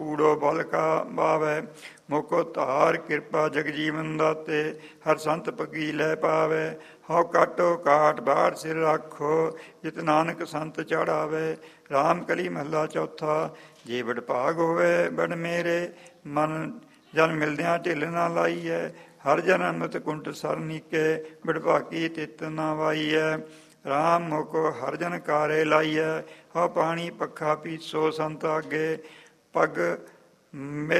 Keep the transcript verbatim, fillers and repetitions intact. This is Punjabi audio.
ਕੂੜੋ ਬਲ ਕਾ ਬਾਵੈ। ਮੋਕੋ ਧਾਰ ਕਿਰਪਾ ਜਗਜੀਵਨ ਦਾਤੇ, ਹਰ ਸੰਤ ਪੱਕੀ ਲੈ ਪਾਵੈ। ਹਉ ਕਾਟੋ ਕਾਟ ਬਾੜ ਸਿਰ ਰਾਖੋ, ਜਿਤ ਨਾਨਕ ਸੰਤ ਚੜਾਵੇ। ਰਾਮ ਕਲੀ ਮਹੱਲਾ ਚੌਥਾ। ਜੇ ਵਡਭਾਗ ਹੋਵੇ ਬੜ ਮੇਰੇ, ਮਨ ਜਨ ਮਿਲਦਿਆਂ ਢਿੱਲ ਨਾ ਲਾਈਐ। ਹਰ ਜਨ ਅੰਮ੍ਰਿਤ ਕੁੰਟ ਸਰ ਨੀਕੇ, ਵਡਭਾਗੀ ਤਿਤ ਨਾ ਵਾਈਐ। ਰਾਮ ਮੋਕੋ ਹਰ ਜਨ ਕਾਰੇ ਲਾਈਐ, ਹਉ ਪਾਣੀ ਪੱਖਾ ਪੀਸੋ ਸੰਤ ਆਗੇ। ਪਗ ਮੇ